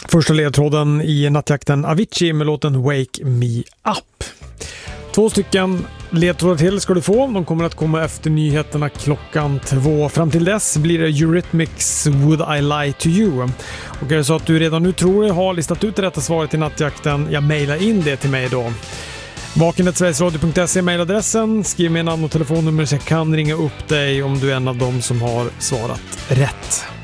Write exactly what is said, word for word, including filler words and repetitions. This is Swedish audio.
Första ledtråden i nattjakten Avicii med låten Wake Me Up. Två stycken ledtrådar till ska du få. De kommer att komma efter nyheterna klockan två. Fram till dess blir det Eurythmics Would I Lie To You. Och är det så att du redan nu tror dig ha listat ut det rätta svaret i nattjakten, jag mejlar in det till mig då. vaken sverigesradio punkt se är mejladressen. Skriv med namn och telefonnummer så jag kan ringa upp dig om du är en av dem som har svarat rätt.